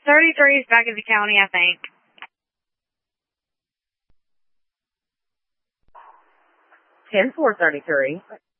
33 is back in the county, I think. 10-4-33.